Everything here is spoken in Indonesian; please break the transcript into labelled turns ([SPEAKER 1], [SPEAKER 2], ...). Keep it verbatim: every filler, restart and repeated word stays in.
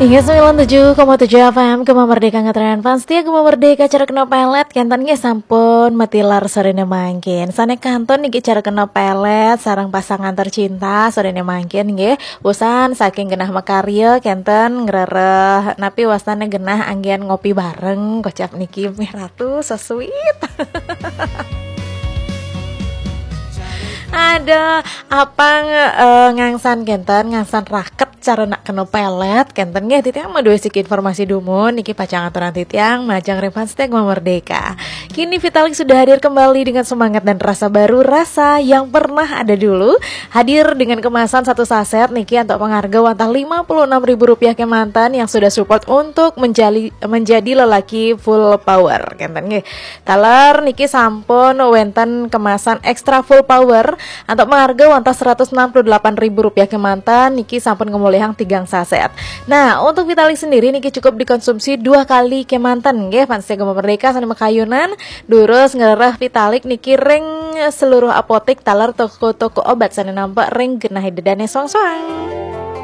[SPEAKER 1] Hingga sembilan puluh tujuh koma tujuh F M Gema Merdeka ngetren fans tia Gema Merdeka cara kena pelet kentan ge sampun metilar sorene mangkin sane kanton niki cara kena pelet sarang pasangan tercinta sorene mangkin nggih usan saking genah makarya kenten ngrereh napi wasane genah anggian ngopi bareng kocap niki meh ratu so sweet. Ada apa uh, ngangsan kenten ngangsan raket cara nak kena pelet kenten nggih titiang mah dua sik informasi dumun niki pacang aturan titiang majang Revans Teh Gema Merdeka. Kini Vitalik sudah hadir kembali dengan semangat dan rasa baru, rasa yang pernah ada dulu. Hadir dengan kemasan satu saset niki untuk pengharga wantah lima puluh enam ribu rupiah ke mantan yang sudah support untuk menjadi menjadi lelaki full power kenten nggih. Taler niki sampun wenten kemasan extra full power untuk mengharga wantah seratus enam puluh delapan ribu rupiah ke mantan niki sampun ngomolehang tigang saset. Nah untuk Vitalik sendiri niki cukup dikonsumsi dua kali ke mantan nggih fans Gema Merdeka sane makayunan durus ngerah Vitalik niki ring seluruh apotek talar toko-toko obat sane nampak ring genah dedane song-song.